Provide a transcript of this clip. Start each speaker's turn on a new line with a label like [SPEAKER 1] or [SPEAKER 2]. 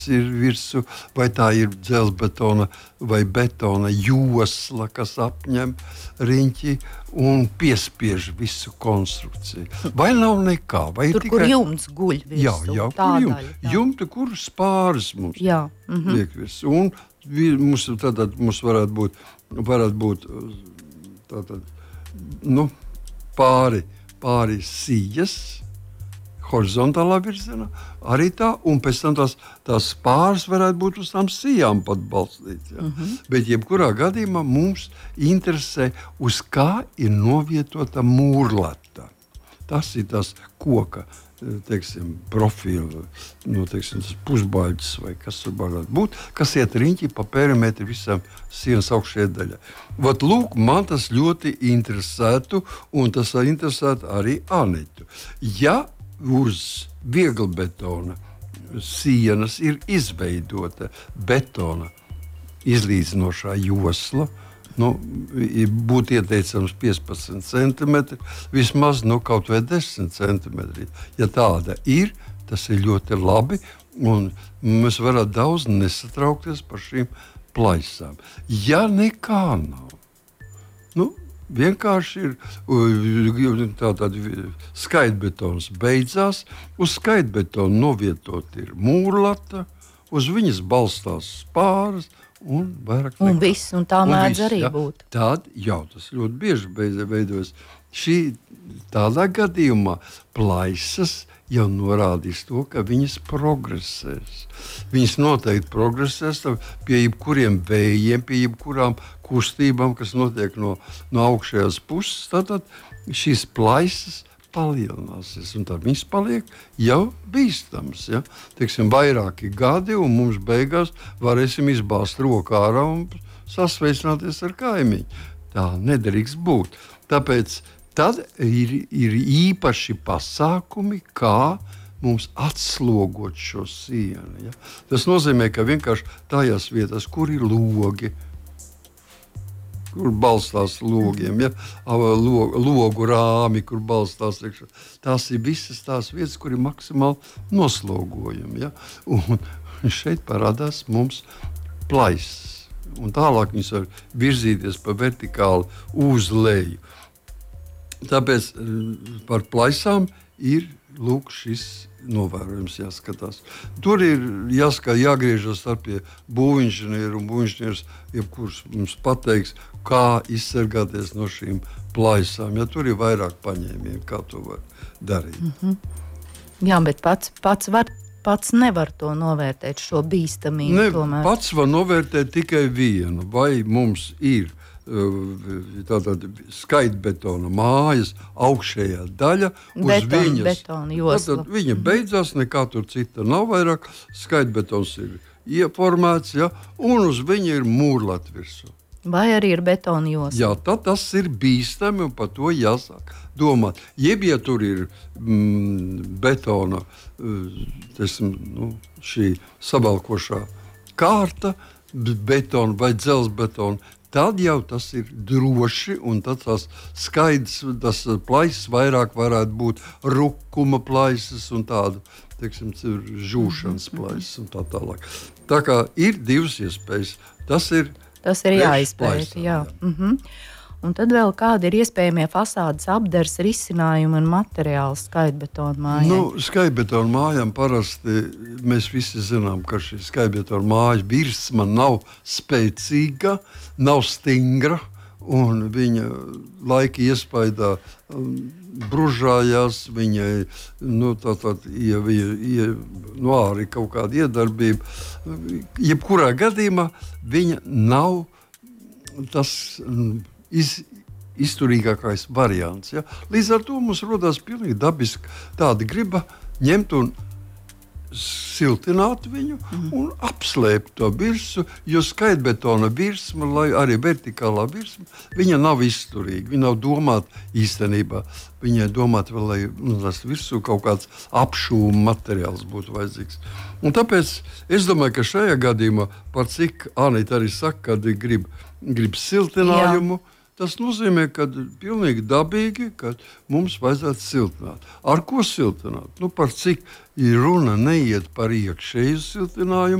[SPEAKER 1] ir virsū, vai tā ir dzelzbetona vai betona josla, kas apņem riņķi un piespiež visu konstrukciju. Vai nav nekā? Vai
[SPEAKER 2] tur, kur jumts guļ virsū.
[SPEAKER 1] Jā, jumta, kur spāris mums liek virsū. Un mums varētu būt tātad, pāri sijas, horizontālā virzienā, arī tā, un pēc tam tās spāras varētu būt uz tām sijām pat balstīts. Ja? Bet jebkurā gadījumā mums interesē, uz kā ir novietota mūrlata. Tas ir tas koka, profila, tas pusbaļķis vai kas tur varētu būt, kas iet riņķi pa perimetru visam sienas augšējai daļai. Lūk, man tas ļoti interesētu, un tas interesētu arī Anitu. Ja uz vieglbetona sienas ir izveidota betona izlīdzinošā josla, būtu ieteicams 15 cm, vismaz kaut vai 10 cm. Ja tāda ir, tas ir ļoti labi, un mēs varētu daudz nesatraukties par šīm plaisām. Ja nekā nav, vienkārši ir tātad skaitbetons beidzās, uz skaitbetonu novietot ir mūrlata, uz viņas balstās spāras un vairāk nekā.
[SPEAKER 2] Un viss, un tā mēdz arī būt.
[SPEAKER 1] Tad jau tas ļoti bieži veidojas. Tādā gadījumā plaisas jau norādīs to, ka viņas progresēs. Viņas noteikti progresēs pie jebkuriem vējiem, pie jebkurām kustībām, kas notiek no augšējās puses. Tad šīs plaisas palielināsies, un tad viņas paliek jau bīstams. Ja? Vairāki gadi, un mums beigās varēsim izbāzt roku ārā un sasveicināties ar kaimiņu. Tā nedrīkst būt. Tāpēc tad ir īpaši pasākumi, kā mums atslogot šo sienu. Ja? Tas nozīmē, ka vienkārši tajās vietās, kur ir logi, kur balstās logiem, ja? Logu rāmi, kur balstās iekšā. Tās ir visas tās vietas, kur ir maksimāli noslogojumi. Ja? Un šeit parādās mums plaisas. Un tālāk viņas var virzīties pa vertikāli uz leju. Tāpēc par plaisām ir šis novērojums jāskatās. Tur ir jāgriežas pie būvinženieru, un būvinženieris jebkurš mums pateiks, kā izsargāties no šīm plaisām. Ja tur ir vairāk paņēmieni, kā to var darīt.
[SPEAKER 2] Jā, bet pats nevar to novērtēt, šo bīstamību. Tomēr.
[SPEAKER 1] Pats var novērtēt tikai vienu, vai mums ir tātad skaitbetona mājas augšējā daļa uz viņas. Viņa beidzās, nekā tur cita nav vairāk. Skaitbetons ir ieformēts, ja, un uz viņa ir mūrlata virsū.
[SPEAKER 2] Vai arī ir betona josla?
[SPEAKER 1] Jā, tad tas ir bīstami, un par to jāsāk domāt. Jeb, ja tur ir betona, šī savalkošā kārta, betona vai dzelzbetona, tad jau tas ir droši, un tad tas skaidrs, tas plaisas vairāk varētu būt rukuma plaisas un tāda, žūšanas plaisas un tā tālāk. Tā kā ir divas iespējas. Tas ir
[SPEAKER 2] jāizpēta, jā. Un tad vēl kādi ir iespējamie fasādes apdars risinājumi un materiāli skaitbetona mājai?
[SPEAKER 1] Skaitbetona mājām parasti mēs visi zinām, ka šī skaitbetona māja virsma nav spēcīga, nav stingra, un viņa laika iespaidā bružājās, viņai arī kaut kāda iedarbība. Jebkurā gadījumā viņa nav tas izturīgākais variants. Ja? Līdz ar to mums rodās pilnīgi dabiski tāda griba ņemt un siltināt viņu un apslēpt to virsu, jo skaitbetona virsma, lai arī vertikālā virsma, viņa nav izturīga. Viņa nav domāta īstenībā. Viņai domāta vēl, lai tas virsū kaut kāds apšūma materiāls būtu vajadzīgs. Un tāpēc es domāju, ka šajā gadījumā, par cik Anita arī saka, kad grib siltinājumu, Tas nozīmē, ka pilnīgi dabīgi, ka mums vajadzētu siltināt. Ar ko siltināt? Par cik runa neiet par iekšēju siltinājumu,